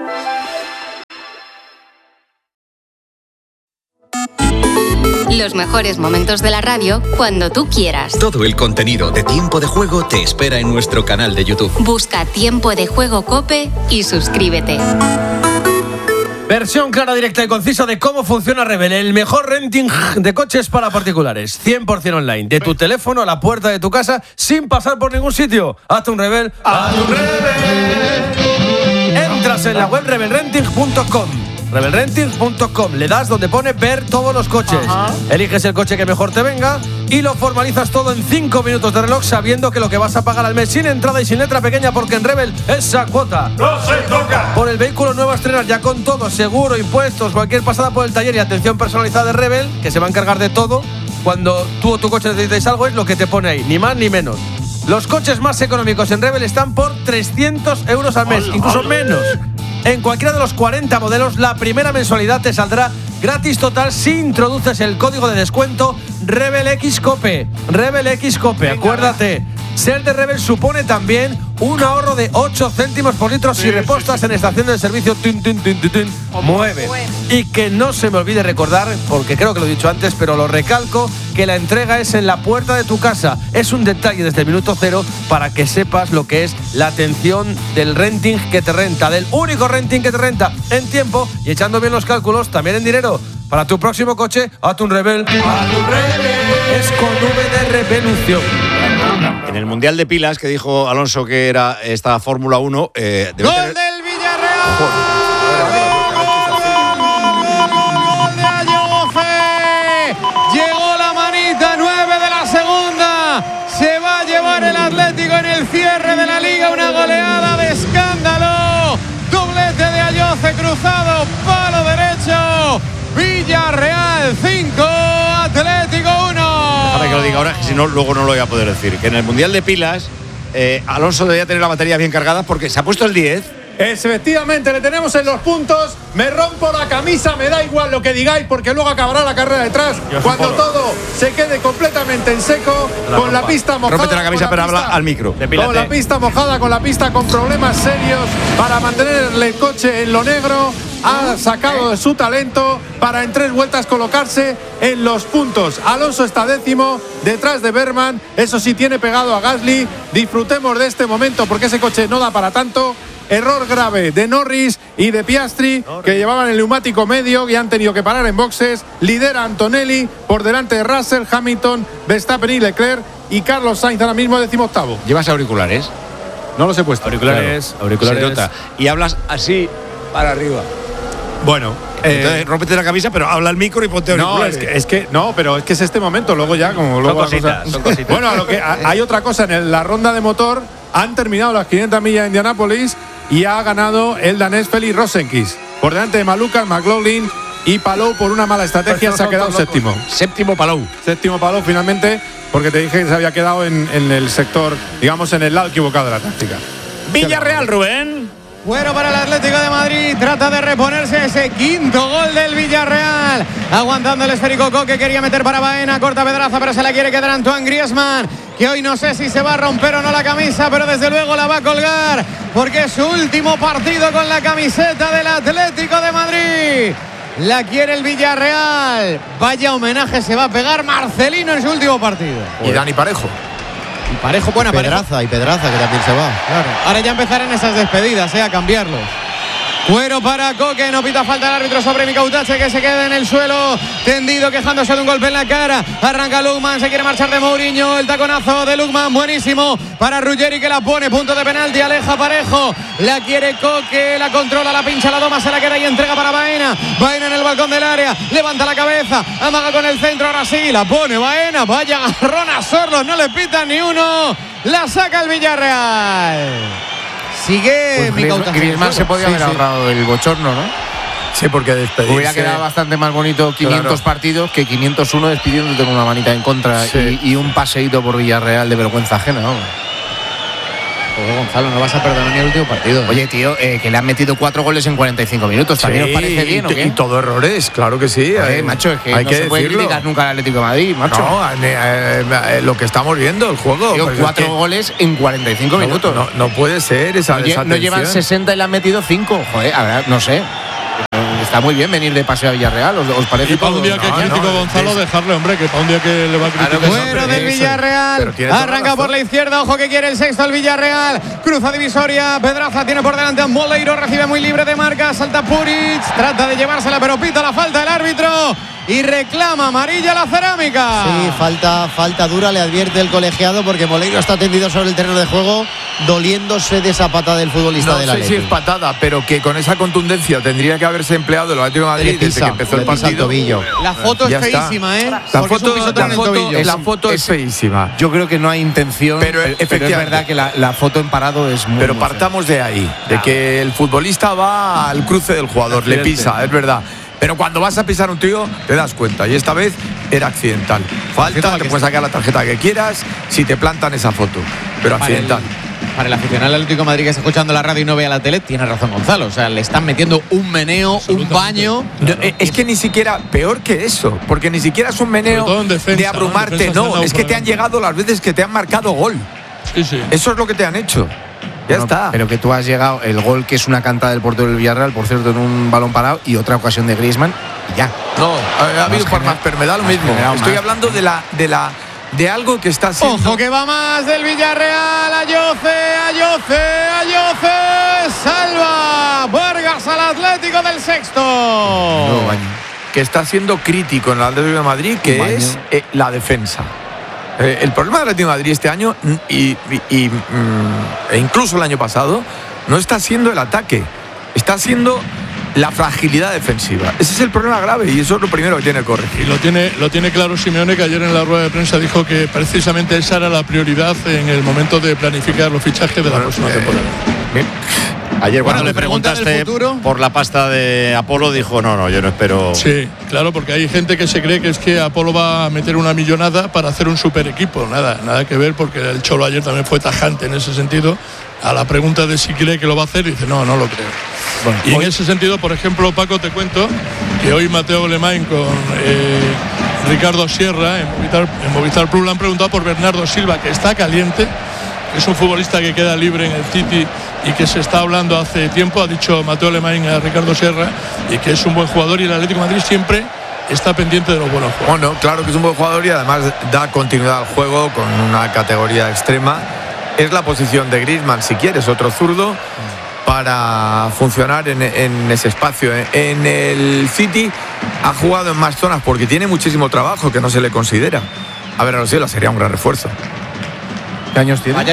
Los mejores momentos de la radio cuando tú quieras. Todo el contenido de Tiempo de Juego te espera en nuestro canal de YouTube. Busca Tiempo de Juego COPE y suscríbete. Versión clara, directa y concisa de cómo funciona Rebel, el mejor renting de coches para particulares. 100% online, de tu teléfono a la puerta de tu casa, sin pasar por ningún sitio. Hazte un Rebel. ¡Haz un Rebel! Entras en la web rebelrenting.com. rebelrenting.com, le das donde pone ver todos los coches. Eliges el coche que mejor te venga y lo formalizas todo en 5 minutos de reloj, sabiendo que lo que vas a pagar al mes sin entrada y sin letra pequeña, porque en Rebel esa cuota no se toca. Por el vehículo nuevo a estrenar, ya con todo, seguro, impuestos, cualquier pasada por el taller y atención personalizada de Rebel, que se va a encargar de todo. Cuando tú o tu coche necesitáis algo, es lo que te pone ahí, ni más ni menos. Los coches más económicos en Rebel están por 300 euros al mes, incluso menos. En cualquiera de los 40 modelos, la primera mensualidad te saldrá gratis total si introduces el código de descuento RebelXCOPE. RebelXCOPE, acuérdate. Ser de Rebel supone también un ahorro de 8 céntimos por litro si repostas en estación de servicio Mueve. Y que no se me olvide recordar, porque creo que lo he dicho antes, pero lo recalco, que la entrega es en la puerta de tu casa. Es un detalle desde el minuto cero para que sepas lo que es la atención del renting que te renta, del único renting que te renta en tiempo y echando bien los cálculos, también en dinero. Para tu próximo coche, hazte un Rebel. ¡Hazte un Rebel! Es con V de revolución. En el Mundial de Pilas, que dijo Alonso que era esta Fórmula 1... ¡Gol del Villarreal! ¡Gol de Ayoce! Llegó la manita 9 de la segunda. Se va a llevar el Atlético en el cierre de la Liga. Una goleada de escándalo. Doblete de Ayoce cruzado, palo derecho. Villarreal 5, Atlético 1. Déjame que lo diga ahora, que si no, luego no lo voy a poder decir. Que en el Mundial de Pilas, Alonso debería tener la batería bien cargada porque se ha puesto el 10. Efectivamente, le tenemos en los puntos. Me rompo la camisa, me da igual lo que digáis, porque luego acabará la carrera detrás. Cuando todo se quede completamente en seco, con la pista mojada. Rómpete la camisa, pero habla al micro. Con la pista mojada, con la pista con problemas serios para mantenerle el coche en lo negro. Ha sacado de su talento para en 3 vueltas colocarse en los puntos. Alonso está 10º, detrás de Berman. Eso sí, tiene pegado a Gasly. Disfrutemos de este momento porque ese coche no da para tanto. Error grave de Norris y de Piastri, que llevaban el neumático medio y han tenido que parar en boxes. Lidera Antonelli por delante de Russell, Hamilton, Verstappen y Leclerc. Y Carlos Sainz ahora mismo 18º. ¿Llevas auriculares? No los he puesto. Auriculares. Se nota. Y hablas así para arriba. Bueno, entonces rómpete la camisa, pero habla al micro y ponte auriculares. Pero es que es este momento. Luego ya, como luego son cositas. Bueno, hay otra cosa. En la ronda de motor han terminado las 500 millas de Indianápolis y ha ganado el danés Felix Rosenqvist. Por delante de Malukas, McLaughlin y Palou, por una mala estrategia se ha quedado séptimo. Séptimo Palou finalmente, porque te dije que se había quedado en el sector, digamos, en el lado equivocado de la táctica. Villarreal, Rubén. Bueno para el Atlético de Madrid, trata de reponerse ese 5º gol del Villarreal. Aguantando el esférico que quería meter para Baena, corta pedraza, pero se la quiere quedar Antoine Griezmann, que hoy no sé si se va a romper o no la camisa, pero desde luego la va a colgar, porque es su último partido con la camiseta del Atlético de Madrid. La quiere el Villarreal. Vaya homenaje se va a pegar Marcelino en su último partido. Y Dani Parejo. Y Parejo, buena Pedraza, y Pedraza, que también se va. Claro. Ahora ya empezarán esas despedidas, a cambiarlos. Cuero para Coque, no pita falta el árbitro sobre Micautache, que se queda en el suelo tendido, quejándose de un golpe en la cara. Arranca Lukman, se quiere marchar de Mourinho, el taconazo de Lukman, buenísimo para Ruggeri, que la pone, punto de penalti, aleja Parejo, la quiere Coque, la controla, la pincha, la doma, se la queda y entrega para Baena. Baena en el balcón del área, levanta la cabeza, amaga con el centro, ahora sí, la pone Baena, vaya agarrón a Sorlos, no le pitan ni uno, la saca el Villarreal. Sigue pues Griezmann se podía haber ahorrado el bochorno, ¿no? Sí, porque despedirse. Hubiera quedado bastante más bonito 500 partidos que 501 despidiéndote con una manita en contra y un paseíto por Villarreal de vergüenza ajena, ¿no? Joder, Gonzalo, no vas a perdonar ni el último partido. Oye, tío, que le han metido 4 goles en 45 minutos. ¿También os parece bien o qué? Y todo errores, claro que sí. Macho, es que hay no que se puede criticar nunca al Atlético de Madrid, macho. No, lo que estamos viendo, el juego. Tío, 4 goles en 45 minutos. No puede ser esa No llevan 60 y le han metido 5. Joder, a ver, no sé. Está muy bien venir de paseo a Villarreal, ¿os parece? Y para un día que crítico Gonzalo, dejarle, hombre, que para un día que le va a criticar. Fuera del Villarreal, arranca por la izquierda, ojo que quiere el sexto el Villarreal, cruza divisoria, Pedraza tiene por delante a Moleiro, recibe muy libre de marca, salta Puric, trata de llevársela, pero pita la falta del árbitro y reclama amarilla la Cerámica. Sí, falta dura, le advierte el colegiado, porque Moleiro está tendido sobre el terreno de juego, doliéndose de esa patada del futbolista del Atlético. No sé si es patada, pero que con esa contundencia tendría que haberse empleado el Atlético de Madrid desde que empezó el partido. La foto es feísima, La foto es feísima. Yo creo que no hay intención, pero es verdad que la foto en parado es muy... Pero partamos de ahí, de que el futbolista va al cruce del jugador, le pisa, es verdad. Pero cuando vas a pisar un tío, te das cuenta. Y esta vez era accidental. Falta, te puedes sacar la tarjeta que quieras si te plantan esa foto. Pero accidental. Para el aficionado del Atlético de Madrid que está escuchando la radio y no ve a la tele, tiene razón Gonzalo. O sea, le están metiendo un meneo, un baño. No, es que ni siquiera, peor que eso, porque ni siquiera es un meneo de abrumarte. No, es que te han llegado las veces que te han marcado gol. Sí. Eso es lo que te han hecho. Ya está. Pero que tú has llegado, el gol que es una cantada del portero del Villarreal, por cierto, en un balón parado, y otra ocasión de Griezmann, y ya. No, ha habido por más, pero me da lo mismo. Estoy hablando de algo que está haciendo. Ojo que va más del Villarreal. Ayoce. Salva Vargas al Atlético del sexto. Que está siendo crítico en el Atlético de Madrid, que es la defensa. El problema del Atlético de Madrid este año e incluso el año pasado no está siendo el ataque, está siendo la fragilidad defensiva. Ese es el problema grave y eso es lo primero que tiene que corregir. Y lo tiene claro Simeone, que ayer en la rueda de prensa dijo que precisamente esa era la prioridad en el momento de planificar los fichajes de la próxima temporada. Ayer cuando le preguntaste por la pasta de Apolo dijo no, yo no espero. Sí, claro, porque hay gente que se cree que es que Apolo va a meter una millonada para hacer un super equipo. Nada que ver, porque el Cholo ayer también fue tajante en ese sentido. A la pregunta de si cree que lo va a hacer, dice no lo creo. Bueno, y en ese sentido, por ejemplo, Paco, te cuento que hoy Mateo Alemany con Ricardo Sierra en Movistar Plus le han preguntado por Bernardo Silva, que está caliente. Es un futbolista que queda libre en el City y que se está hablando hace tiempo, ha dicho Mateo Alemany a Ricardo Sierra, y que es un buen jugador, y el Atlético de Madrid siempre está pendiente de los buenos jugadores. Bueno, claro que es un buen jugador y además da continuidad al juego con una categoría extrema. Es la posición de Griezmann, si quieres, otro zurdo, para funcionar en ese espacio. En el City ha jugado en más zonas porque tiene muchísimo trabajo que no se le considera. A ver, a los cielos sería un gran refuerzo. ¿Qué años tiene?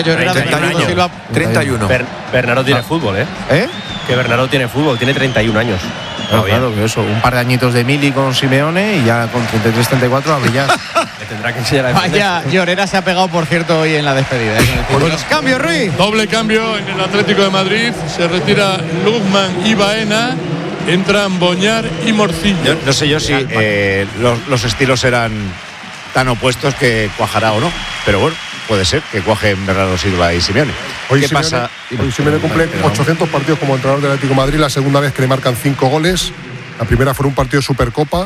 31. Bernardo tiene fútbol, ¿eh? Que Bernardo tiene fútbol, tiene 31 años. Claro, que eso, un par de añitos de Mili con Simeone y ya con 33-34 a brillar. Le tendrá que enseñar a defender. Vaya, Llorera se ha pegado, por cierto, hoy en la despedida. Cambio, Ruiz. Doble cambio en el Atlético de Madrid. Se retira Lukman y Baena. Entran Boñar y Morcillo. No sé yo si los estilos eran tan opuestos que cuajará o no, pero bueno, puede ser que cuajen Bernardo Silva y Simeone. Hoy Simeone cumple 800 partidos como entrenador del Atlético de Madrid, la segunda vez que le marcan 5 goles. La primera fue un partido de Supercopa,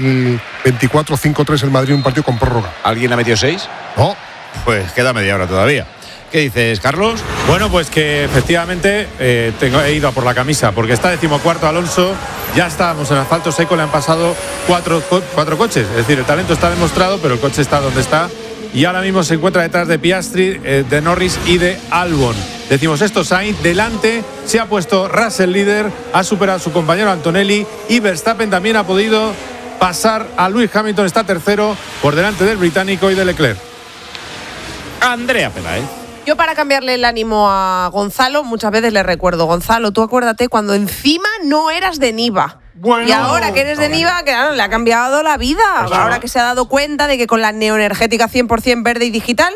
2024, 5-3 el Madrid, un partido con prórroga. ¿Alguien ha metido 6? No. Pues queda media hora todavía. ¿Qué dices, Carlos? Bueno, pues que efectivamente he ido a por la camisa, porque está 14º Alonso, ya estábamos en asfalto seco, le han pasado cuatro coches. Es decir, el talento está demostrado, pero el coche está donde está. Y ahora mismo se encuentra detrás de Piastri, de Norris y de Albon. Decimos esto, Sainz delante, se ha puesto Russell líder, ha superado a su compañero Antonelli y Verstappen también ha podido pasar a Lewis Hamilton, está tercero por delante del británico y de Leclerc. Andrea Peláez. Yo, para cambiarle el ánimo a Gonzalo, muchas veces le recuerdo: Gonzalo, tú acuérdate cuando encima no eras de Niva. Bueno, y ahora que eres de Niva, claro, le ha cambiado la vida. Ahora que se ha dado cuenta de que con la neoenergética 100% verde y digital,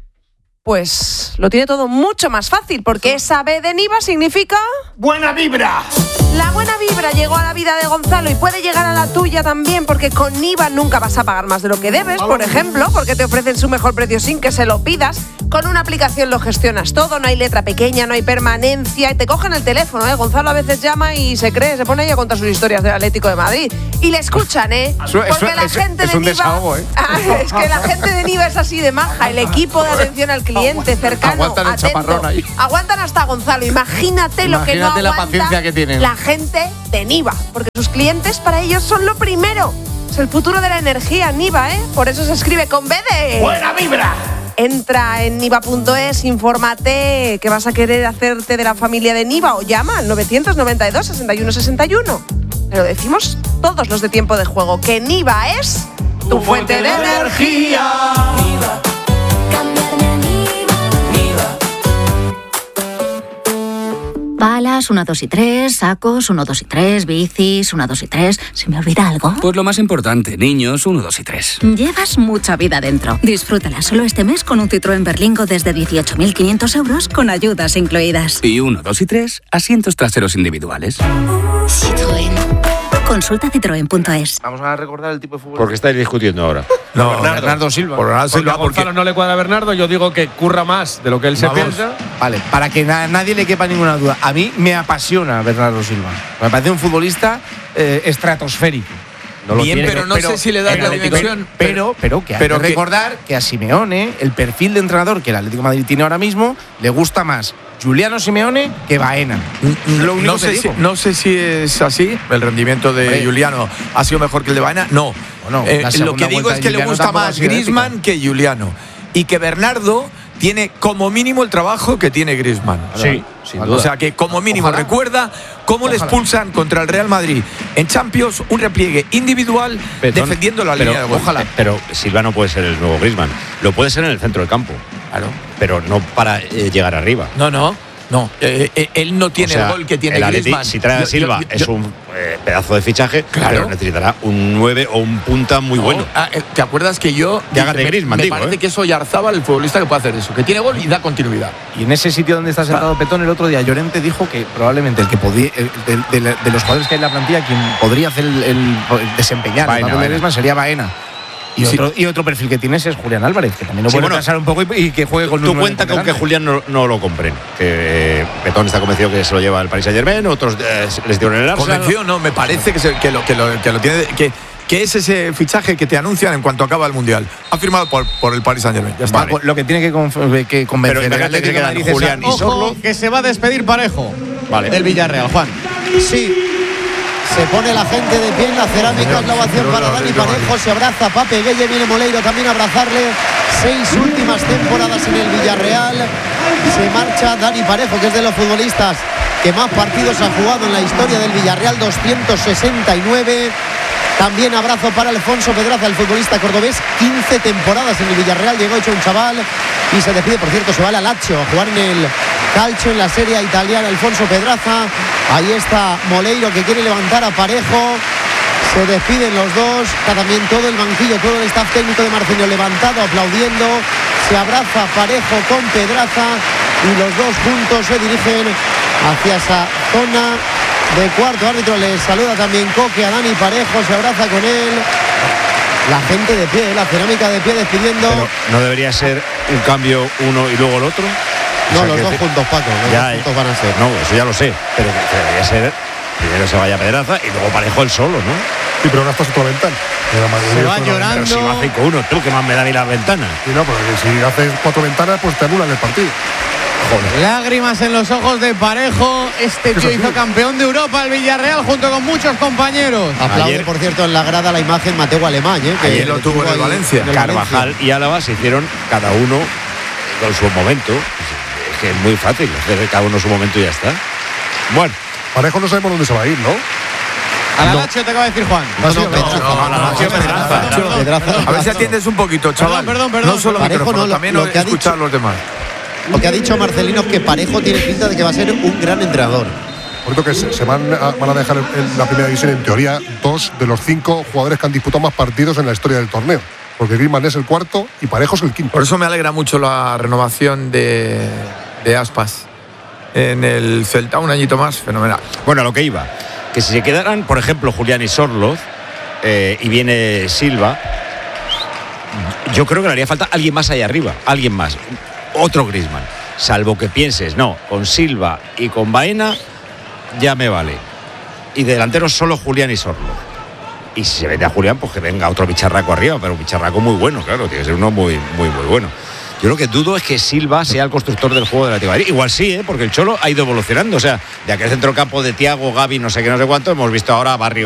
pues lo tiene todo mucho más fácil, porque esa B de Niva significa ¡buena vibra! La buena vibra llegó a la vida de Gonzalo y puede llegar a la tuya también, porque con Niva nunca vas a pagar más de lo que debes, por ejemplo, porque te ofrecen su mejor precio sin que se lo pidas. Con una aplicación lo gestionas todo, no hay letra pequeña, no hay permanencia, y te cogen el teléfono, Gonzalo a veces llama y se cree, se pone ahí a contar sus historias del Atlético de Madrid. Y le escuchan, porque la gente de Niva... desahogo, Es que la gente de Niva es así de maja, el equipo de atención al cliente, cercano, aguantan el chaparrón ahí. Aguantan hasta Gonzalo, imagínate lo que no aguanta la paciencia que tienen la gente de Niva, porque sus clientes para ellos son lo primero. Es el futuro de la energía, Niva, Por eso se escribe con B de... ¡buena vibra! Entra en niva.es, infórmate que vas a querer hacerte de la familia de Niva o llama al 992 61 61. Pero decimos todos los de Tiempo de Juego que Niva es tu fuente de energía. Niva. Palas, 1, 2 y 3, sacos, 1, 2 y 3, bicis, 1, 2 y 3. ¿Se me olvida algo? Pues lo más importante, niños, 1, 2 y 3. Llevas mucha vida dentro. Disfrútala solo este mes con un Citroën Berlingo desde 18.500 euros con ayudas incluidas. Y 1, 2 y 3, asientos traseros individuales. Citroën. Consulta citroen.es. Vamos a recordar el tipo de fútbol. ¿Por qué estáis discutiendo ahora? No, Bernardo Silva. Por Bernardo Silva, a Gonzalo no le cuadra a Bernardo, yo digo que curra más de lo que él se piensa. Vale, para que nadie le quepa ninguna duda. A mí me apasiona Bernardo Silva. Me parece un futbolista estratosférico. Bien, pero no sé si le da la dimensión. Pero que hay que recordar que a Simeone, el perfil de entrenador que el Atlético de Madrid tiene ahora mismo, le gusta más Giuliano Simeone que Baena. No sé si es así. El rendimiento de Giuliano ha sido mejor que el de Baena. No. Lo que digo es que le gusta más Griezmann que Giuliano. Y que Bernardo tiene como mínimo el trabajo que tiene Griezmann. sin duda. O sea que como mínimo recuerda cómo le expulsan contra el Real Madrid en Champions, un repliegue individual defendiendo la línea de gol. Pero Silva no puede ser el nuevo Griezmann. Lo puede ser en el centro del campo. Claro. Pero no para llegar arriba. No, él no tiene el gol que tiene Griezmann. Si trae a Silva es un pedazo de fichaje, pero necesitará un 9 o un punta muy bueno. ¿Te acuerdas que yo que haga de Griezmann, me parece que es Oyarzabal el futbolista que puede hacer eso, que tiene gol y da continuidad? Y en ese sitio donde está sentado Petón el otro día, Llorente dijo que probablemente el que podía, de los jugadores que hay en la plantilla, quien podría hacer el desempeñar el papel de Griezmann sería Baena. Y otro perfil que tienes es Julián Álvarez, que también lo puede pasar un poco y que juegue con un. Tú cuenta con que Julián no lo compren. Que Petón está convencido que se lo lleva al Paris Saint-Germain, otros les dieron el Arsenal. Convencido no, me parece que lo tiene. Que es ese fichaje que te anuncian en cuanto acaba el Mundial. Ha firmado por el Paris Saint-Germain. Ya está. Lo que tiene que convencer el Atlético de Madrid, Julián y Sorlo, que se va a despedir Parejo del Villarreal, Juan. Sí. Se pone la gente de pie en la cerámica, es la ovación para Dani Parejo, se abraza Pape Gueye, viene Moleiro también a abrazarle. 6 últimas temporadas en el Villarreal. Se marcha Dani Parejo, que es de los futbolistas que más partidos ha jugado en la historia del Villarreal, 269. También abrazo para Alfonso Pedraza, el futbolista cordobés, 15 temporadas en el Villarreal, llegó hecho un chaval y se despide, por cierto, se va a la Lazio a jugar en el Calcio, en la Serie italiana. Alfonso Pedraza, ahí está Moleiro que quiere levantar a Parejo, se despiden los dos, está también todo el banquillo, todo el staff técnico de Marcelino levantado, aplaudiendo, se abraza Parejo con Pedraza y los dos juntos se dirigen hacia esa zona de cuarto árbitro. Les saluda también Coque a Dani Parejo, se abraza con él. La gente de pie, la cerámica de pie despidiendo. Pero ¿no debería ser un cambio uno y luego el otro? No, los dos juntos, Paco, los dos juntos van a ser. No, eso ya lo sé, pero debería ser primero se vaya Pedraza y luego Parejo él solo, ¿no? Sí, pero ahora estás otra ventana. Se va llorando. Pero si va 5-1, tú que más me da a mí las ventanas. Sí, no, porque si haces 4 ventanas, pues te anulan el partido. Joder. Lágrimas en los ojos de Parejo. Este tío hizo campeón de Europa el Villarreal junto con muchos compañeros. Aplaude, por cierto, en la grada la imagen Mateo Alemán, que ayer lo tuvo en el Valencia. Carvajal y Álava se hicieron cada uno con su momento. Es que es muy fácil, hacer cada uno su momento y ya está. Bueno, Parejo no sabemos dónde se va a ir, ¿no? A la Lazio te acaba de decir Juan. A ver si atiendes un poquito, chaval. Perdón. No solo Parejo, micrófono, no, también lo que ha escuchar dicho, a los demás. Lo que ha dicho Marcelino es que Parejo tiene pinta de que va a ser un gran entrenador. Por que se van a dejar en la primera división, en teoría, 2 de los 5 jugadores que han disputado más partidos en la historia del torneo. Porque Griezmann es el cuarto y Parejo es el quinto. Por eso me alegra mucho la renovación de Aspas en el Celta, un añito más, fenomenal. Bueno, a lo que iba, que si se quedaran, por ejemplo, Julián y Sorloz y viene Silva, yo creo que le haría falta alguien más allá arriba, alguien más, otro Griezmann, salvo que pienses, no, con Silva y con Baena ya me vale, y de delanteros solo Julián y Sorloz. Y si se vende a Julián, pues que venga otro bicharraco arriba, pero un bicharraco muy bueno, claro, tiene que ser uno muy bueno. Yo lo que dudo es que Silva sea el constructor del juego del Atlético de Madrid. Igual sí, porque el Cholo ha ido evolucionando. O sea, de aquel centrocampo de Thiago, Gavi, no sé qué, no sé cuánto, hemos visto ahora a Barrio